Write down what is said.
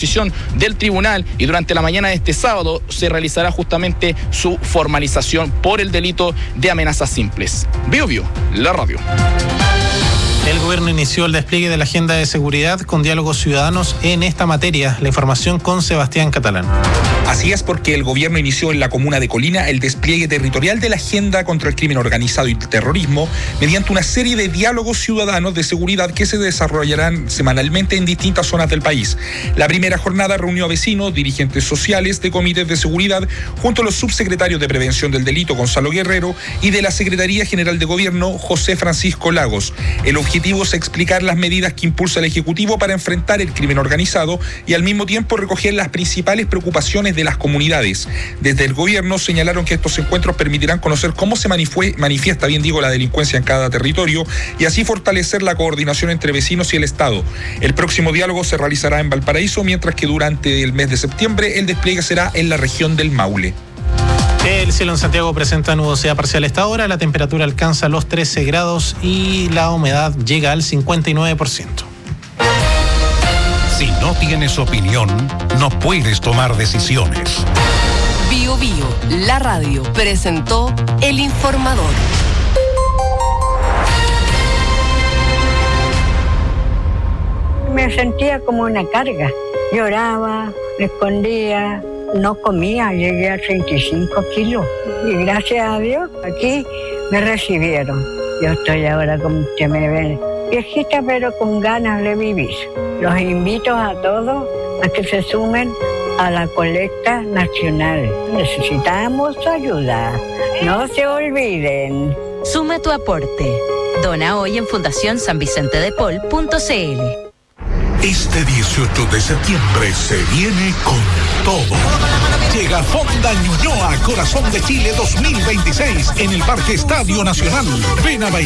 decisión del tribunal y durante la mañana de este sábado se realizará justamente su formalización por el delito de amenazas simples. Biobío, la radio. El gobierno inició el despliegue de la agenda de seguridad con diálogos ciudadanos en esta materia. La información con Sebastián Catalán. Así es, porque el gobierno inició en la comuna de Colina el despliegue territorial de la agenda contra el crimen organizado y el terrorismo mediante una serie de diálogos ciudadanos de seguridad que se desarrollarán semanalmente en distintas zonas del país. La primera jornada reunió a vecinos, dirigentes sociales de comités de seguridad, junto a los subsecretarios de Prevención del Delito, Gonzalo Guerrero, y de la Secretaría General de Gobierno, José Francisco Lagos. El objetivo es explicar las medidas que impulsa el Ejecutivo para enfrentar el crimen organizado y al mismo tiempo recoger las principales preocupaciones de las comunidades. Desde el gobierno señalaron que estos encuentros permitirán conocer cómo se manifiesta la delincuencia en cada territorio y así fortalecer la coordinación entre vecinos y el Estado. El próximo diálogo se realizará en Valparaíso, mientras que durante el mes de septiembre el despliegue será en la región del Maule. El cielo en Santiago presenta nubosidad parcial a esta hora, la temperatura alcanza los 13 grados y la humedad llega al 59%. Si no tienes opinión, no puedes tomar decisiones. Biobío, la radio, presentó El Informador. Me sentía como una carga. Lloraba, me escondía. No comía, llegué a 35 kilos y gracias a Dios aquí me recibieron. Yo estoy ahora, como usted me ve, viejita pero con ganas de vivir. Los invito a todos a que se sumen a la colecta nacional. Necesitamos su ayuda, no se olviden. Suma tu aporte. Dona hoy en fundacionsanvicentedepol.cl. Este 18 de septiembre se viene con todo. Llega Fonda Ñuñoa, Corazón de Chile 2026 en el Parque Estadio Nacional. Ven a bailar